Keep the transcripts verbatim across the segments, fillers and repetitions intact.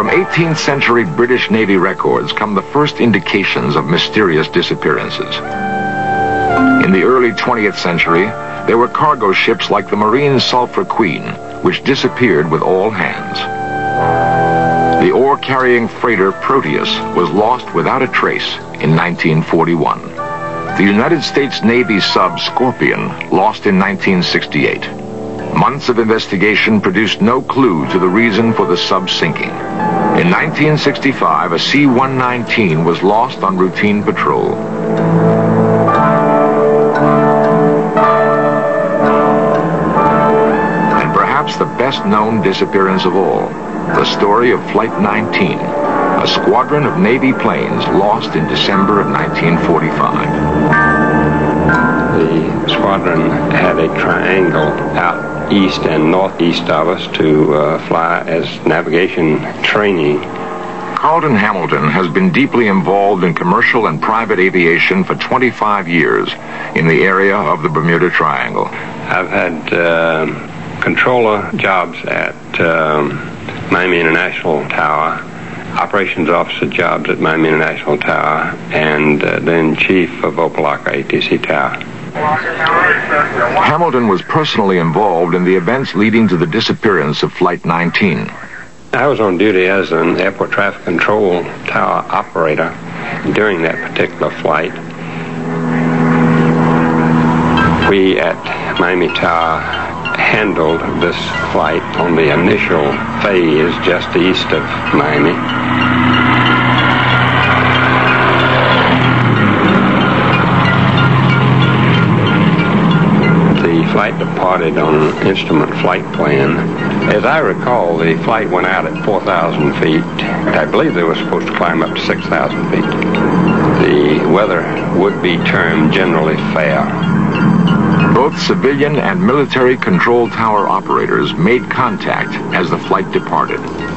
eighteenth century British Navy records come the first indications of mysterious disappearances. In the early twentieth century, there were cargo ships like the Marine Sulphur Queen, which disappeared with all hands. The ore-carrying freighter Proteus was lost without a trace in nineteen forty-one. The United States Navy sub Scorpion lost in nineteen sixty-eight. Months of investigation produced no clue to the reason for the sub sinking. In nineteen sixty-five, a C one nineteen was lost on routine patrol. And perhaps the best-known disappearance of all, the story of Flight nineteen, a squadron of Navy planes lost in December of nineteen forty-five. The squadron had a triangle out east and northeast of us to uh, fly as navigation training. Carlton Hamilton has been deeply involved in commercial and private aviation for twenty-five years in the area of the Bermuda Triangle. I've had uh, controller jobs at um, Miami International Tower, operations officer jobs at Miami International Tower, and uh, then chief of Opelika A T C Tower. Hamilton was personally involved in the events leading to the disappearance of Flight nineteen. I was on duty as an airport traffic control tower operator during that particular flight. We at Miami Tower handled this flight on the initial phase just east of Miami. The flight departed on an instrument flight plan. As I recall, the flight went out at four thousand feet. I believe they were supposed to climb up to six thousand feet. The weather would be termed generally fair. Both civilian and military control tower operators made contact as the flight departed.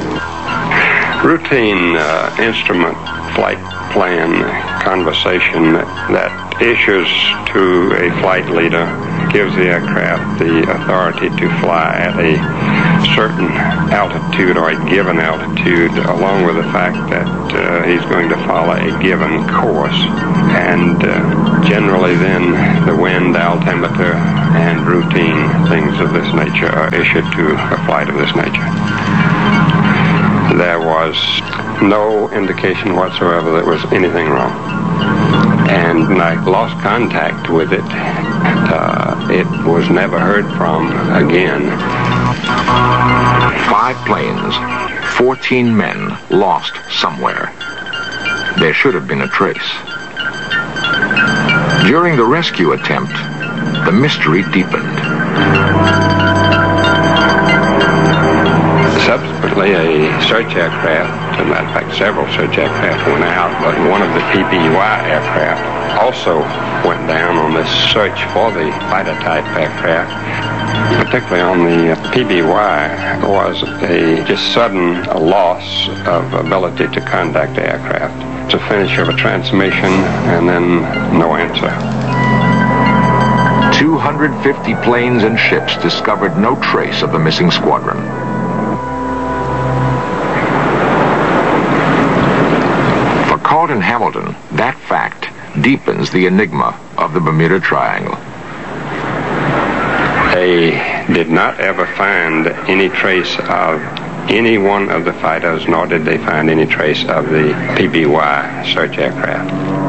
Routine uh, instrument flight plan conversation that issues to a flight leader gives the aircraft the authority to fly at a certain altitude or a given altitude, along with the fact that uh, he's going to follow a given course. And uh, generally then the wind, altimeter, and routine things of this nature are issued to a flight of this nature. There was no indication whatsoever that there was anything wrong. And when I lost contact with it, uh, it was never heard from again. Five planes, fourteen men lost somewhere. There should have been a trace. During the rescue attempt, the mystery deepened. Subsequently, a search aircraft, as a matter of fact, several search aircraft went out, but one of the P B Y aircraft also went down on this search for the fighter-type aircraft. Particularly on the P B Y was a just sudden loss of ability to contact the aircraft. It's a finish of a transmission and then no answer. two hundred fifty planes and ships discovered no trace of the missing squadron. For Carlton Hamilton, that fact deepens the enigma of the Bermuda Triangle. They did not ever find any trace of any one of the fighters, nor did they find any trace of the P B Y search aircraft.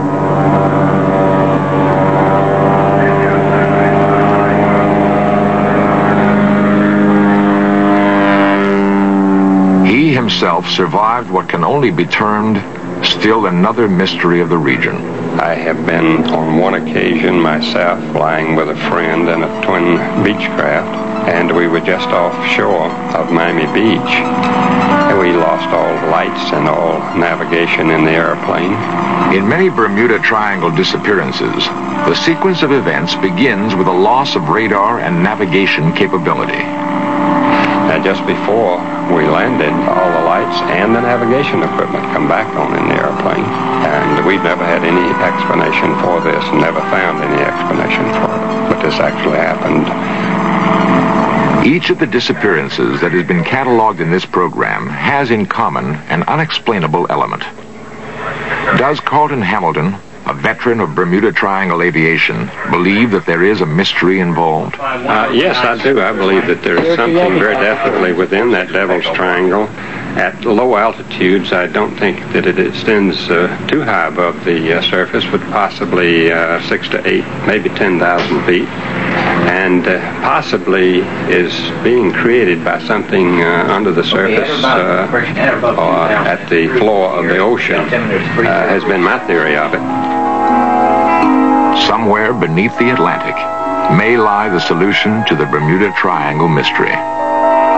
He himself survived what can only be termed still another mystery of the region. I have been on one occasion myself flying with a friend in a twin Beechcraft, and we were just offshore of Miami Beach. And we lost all lights and all navigation in the airplane. In many Bermuda Triangle disappearances, the sequence of events begins with a loss of radar and navigation capability. And just before we landed, all the lights and the navigation equipment come back on in the airplane. And we've never had any explanation for this, never found any explanation for it. But this actually happened. Each of the disappearances that has been cataloged in this program has in common an unexplainable element. Does Carlton Hamilton, a veteran of Bermuda Triangle aviation, believe that there is a mystery involved? Uh, yes, I do. I believe that there is something very definitely within that Devil's Triangle. At low altitudes, I don't think that it extends uh, too high above the uh, surface, but possibly uh, six to eight, maybe ten thousand feet, and uh, possibly is being created by something uh, under the surface uh, or at the floor of the ocean, uh, has been my theory of it. Somewhere beneath the Atlantic may lie the solution to the Bermuda Triangle mystery.